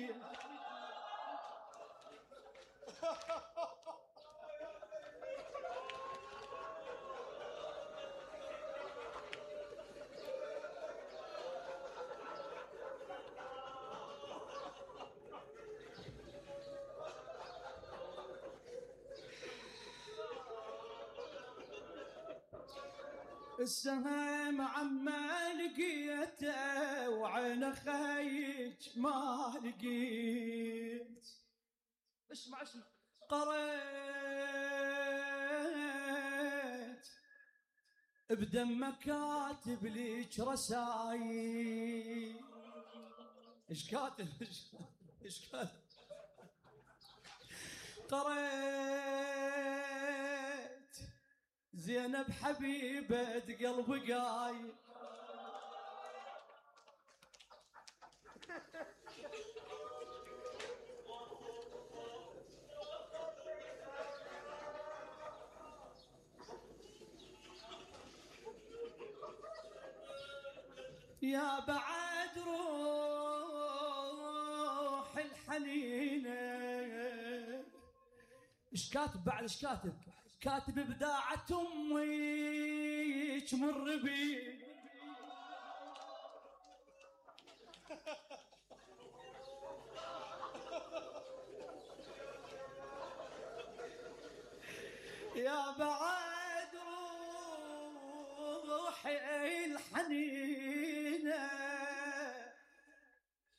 السهم عما لقيته وعين خيج ما لقيت. اسمع قريت بدم كاتب ليك رسايل. ايش كاتب؟ ايش كاتب؟ قريت زينب حبيبة قلب قايل. يا بعد روح الحنينة. ايش كاتب بعد؟ ايش كاتب؟ كاتب بداعة امي تمر بي. يا بعد